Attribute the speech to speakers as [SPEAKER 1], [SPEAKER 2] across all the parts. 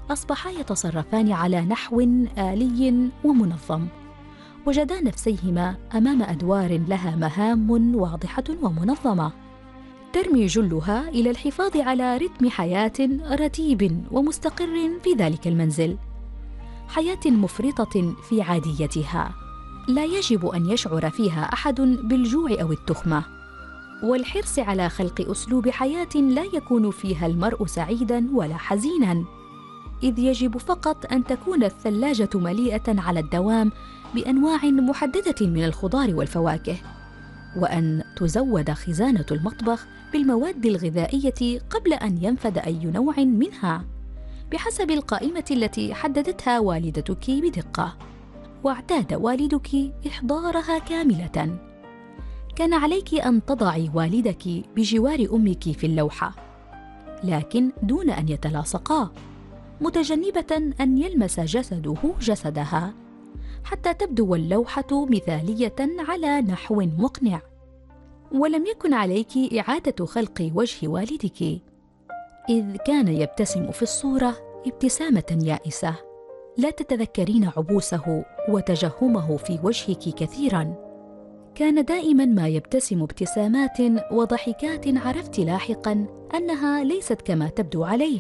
[SPEAKER 1] أصبحا يتصرفان على نحو آلي ومنظم، وجدا نفسيهما أمام أدوار لها مهام واضحة ومنظمة ترمي جلها إلى الحفاظ على رتم حياة رتيب ومستقر في ذلك المنزل، حياة مفرطة في عاديتها لا يجب أن يشعر فيها أحد بالجوع أو التخمة، والحرص على خلق أسلوب حياة لا يكون فيها المرء سعيداً ولا حزيناً، إذ يجب فقط أن تكون الثلاجة مليئة على الدوام بأنواع محددة من الخضار والفواكه، وأن تزود خزانة المطبخ بالمواد الغذائية قبل أن ينفد أي نوع منها بحسب القائمة التي حددتها والدتك بدقة، واعتاد والدك إحضارها كاملة. كان عليك أن تضعي والدك بجوار أمك في اللوحة، لكن دون أن يتلاصقا، متجنبة أن يلمس جسده جسدها، حتى تبدو اللوحة مثالية على نحو مقنع. ولم يكن عليك إعادة خلق وجه والدك، إذ كان يبتسم في الصورة ابتسامة يائسة، لا تتذكرين عبوسه وتجهمه في وجهك كثيراً. كان دائماً ما يبتسم ابتسامات وضحكات عرفت لاحقاً أنها ليست كما تبدو عليه.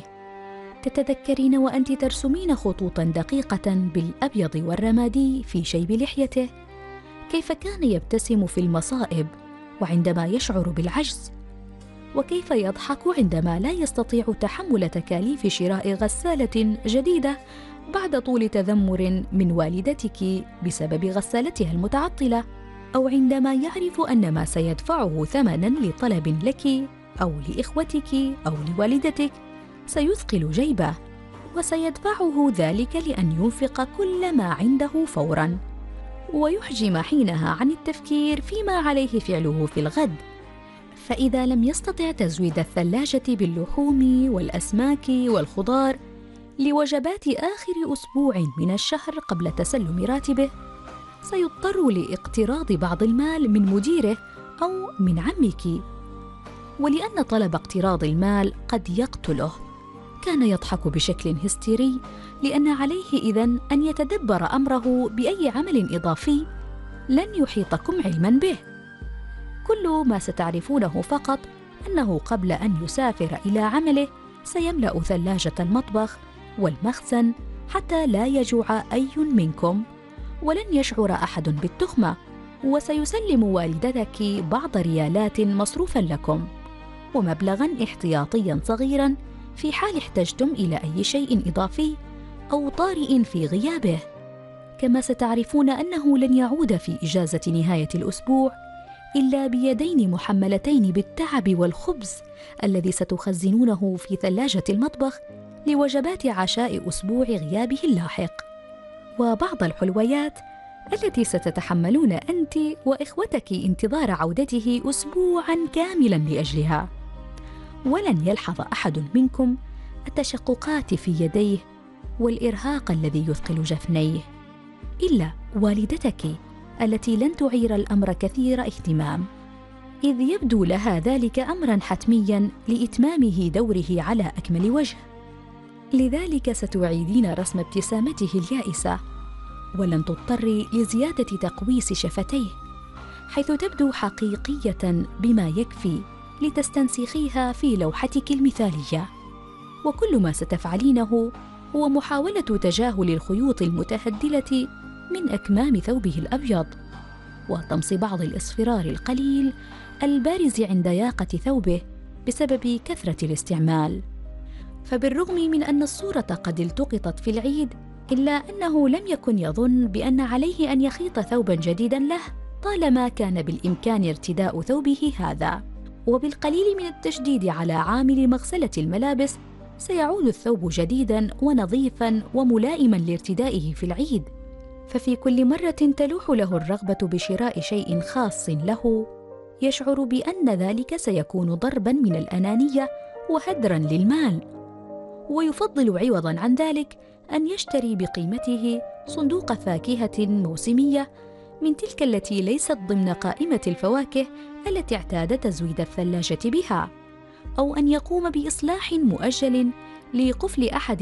[SPEAKER 1] تتذكرين وأنت ترسمين خطوطاً دقيقة بالأبيض والرمادي في شيب لحيته، كيف كان يبتسم في المصائب وعندما يشعر بالعجز، وكيف يضحك عندما لا يستطيع تحمل تكاليف شراء غسالة جديدة بعد طول تذمر من والدتك بسبب غسالتها المتعطلة، أو عندما يعرف أن ما سيدفعه ثمناً لطلب لك أو لإخوتك أو لوالدتك سيثقل جيبه، وسيدفعه ذلك لأن ينفق كل ما عنده فوراً، ويحجم حينها عن التفكير فيما عليه فعله في الغد. فإذا لم يستطع تزويد الثلاجة باللحوم والأسماك والخضار لوجبات آخر أسبوع من الشهر قبل تسلم راتبه، سيضطر لاقتراض بعض المال من مديره أو من عمك، ولأن طلب اقتراض المال قد يقتله، كان يضحك بشكل هستيري، لأن عليه إذن أن يتدبر أمره بأي عمل إضافي لن يحيطكم علماً به. كل ما ستعرفونه فقط أنه قبل أن يسافر إلى عمله سيملأ ثلاجة المطبخ والمخزن حتى لا يجوع أي منكم، ولن يشعر أحد بالتخمة، وسيسلم والدتك بعض ريالات مصروفاً لكم ومبلغاً احتياطياً صغيراً في حال احتجتم إلى أي شيء إضافي أو طارئ في غيابه. كما ستعرفون أنه لن يعود في إجازة نهاية الأسبوع إلا بيدين محملتين بالتعب والخبز الذي ستخزنونه في ثلاجة المطبخ لوجبات عشاء أسبوع غيابه اللاحق، وبعض الحلويات التي ستتحملون أنت وإخوتك انتظار عودته أسبوعاً كاملاً لأجلها. ولن يلحظ أحد منكم التشققات في يديه والإرهاق الذي يثقل جفنيه إلا والدتك التي لن تعير الأمر كثير اهتمام، إذ يبدو لها ذلك أمراً حتمياً لإتمامه دوره على أكمل وجه. لذلك ستعيدين رسم ابتسامته اليائسة، ولن تضطري لزيادة تقويس شفتيه، حيث تبدو حقيقية بما يكفي لتستنسخيها في لوحتك المثالية. وكل ما ستفعلينه هو محاولة تجاهل الخيوط المتهدلة من أكمام ثوبه الأبيض، وطمس بعض الإصفرار القليل البارز عند ياقة ثوبه بسبب كثرة الاستعمال. فبالرغم من أن الصورة قد التقطت في العيد، إلا أنه لم يكن يظن بأن عليه أن يخيط ثوباً جديداً له طالما كان بالإمكان ارتداء ثوبه هذا. وبالقليل من التشديد على عامل مغسلة الملابس سيعود الثوب جديداً ونظيفاً وملائماً لارتدائه في العيد. ففي كل مرة تلوح له الرغبة بشراء شيء خاص له، يشعر بأن ذلك سيكون ضرباً من الأنانية وهدراً للمال، ويفضل عوضاً عن ذلك أن يشتري بقيمته صندوق فاكهة موسمية من تلك التي ليست ضمن قائمة الفواكه التي اعتاد تزويد الثلاجة بها، أو أن يقوم بإصلاح مؤجل لقفل أحد